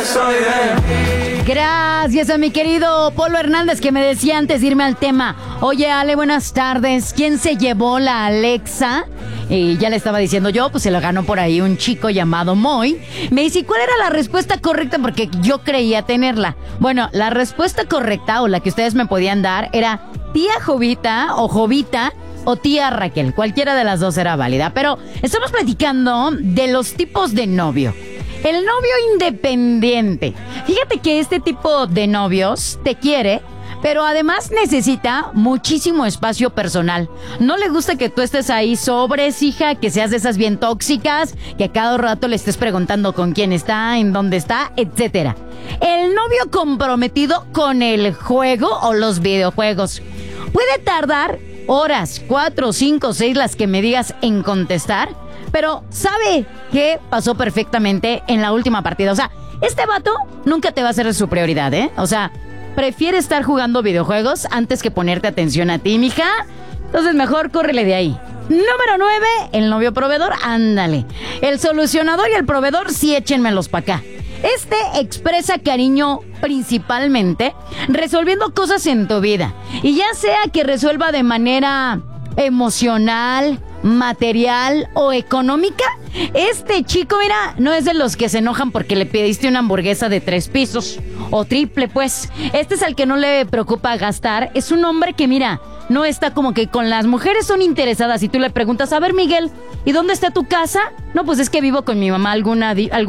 soy de... Gracias a mi querido Polo Hernández, que me decía antes de irme al tema: oye, Ale, buenas tardes, ¿quién se llevó la Alexa? Y ya le estaba diciendo yo, pues se lo ganó por ahí un chico llamado Moy. Me dice, ¿cuál era la respuesta correcta? Porque yo creía tenerla. Bueno, la respuesta correcta, o la que ustedes me podían dar, era tía Jovita o tía Raquel. Cualquiera de las dos era válida. Pero estamos platicando de los tipos de novio. El novio independiente. Fíjate que este tipo de novios te quiere, pero además necesita muchísimo espacio personal. No le gusta que tú estés ahí sobres, hija, que seas de esas bien tóxicas, que a cada rato le estés preguntando con quién está, en dónde está, etcétera. El novio comprometido con el juego o los videojuegos. Puede tardar horas, 4, 5, 6, las que me digas, en contestar, pero sabe que pasó perfectamente en la última partida. O sea, este vato nunca te va a ser su prioridad, ¿eh? O sea, prefiere estar jugando videojuegos antes que ponerte atención a ti, mija. Entonces mejor córrele de ahí. Número 9, el novio proveedor, ándale. El solucionador y el proveedor, sí, échenmelos para acá. Este expresa cariño principalmente resolviendo cosas en tu vida. Y ya sea que resuelva de manera emocional, material o económica, este chico, mira, no es de los que se enojan porque le pediste una hamburguesa de 3 pisos o triple, pues. Este es al que no le preocupa gastar. Es un hombre que, mira, no está como que con las mujeres son interesadas. Y tú le preguntas, a ver, Miguel, ¿y dónde está tu casa? No, pues es que vivo con mi mamá algún